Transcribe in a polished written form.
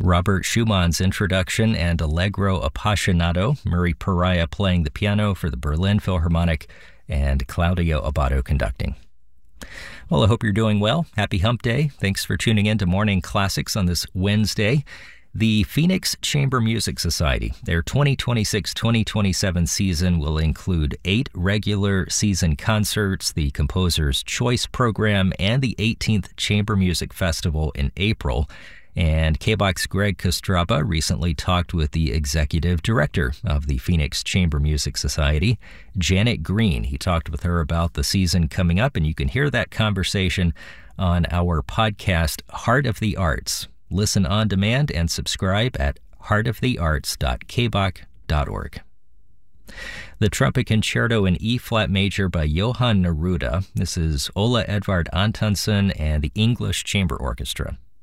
Robert Schumann's Introduction and Allegro Appassionato, Murray Pariah playing the piano for the Berlin Philharmonic, and Claudio Abbado conducting. Well, I hope you're doing well. Happy Hump Day. Thanks for tuning in to Morning Classics on this Wednesday. The Phoenix Chamber Music Society, their 2026-2027 season will include 8 regular season concerts, the Composer's Choice Program, and the 18th Chamber Music Festival in April. And KBOX's Greg Kostraba recently talked with the executive director of the Phoenix Chamber Music Society, Janet Green. He talked with her about the season coming up, and you can hear that conversation on our podcast, Heart of the Arts. Listen on demand and subscribe at heartofthearts.kbox.org. The Trumpet Concerto in E-flat major by Johann Neruda. This is Ola Edvard Antonsen and the English Chamber Orchestra.